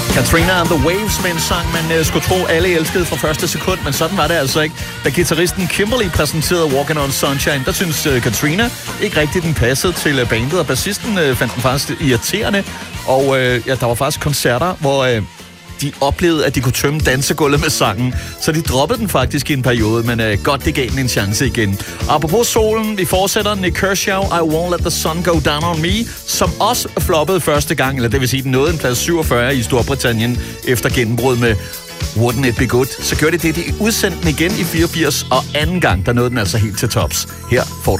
Katrina and the Waves med en sang, man skulle tro, alle elskede fra første sekund, men sådan var det altså ikke. Da guitaristen Kimberly præsenterede Walking on Sunshine, der synes Katrina ikke rigtigt, den passede til bandet, og bassisten fandt den faktisk irriterende. Og der var faktisk koncerter, hvor de oplevede, at de kunne tømme dansegulvet med sangen, så de droppede den faktisk i en periode, men godt, det gav den en chance igen. Apropos solen, vi fortsætter Nick Kershaw, I Won't Let the Sun Go Down on Me, som også floppede første gang, eller det vil sige, den nåede en plads 47 i Storbritannien efter gennembrud med Wouldn't It Be Good. Så gjorde de udsendte den igen i 84, og anden gang, der nåede den altså helt til tops. Her får du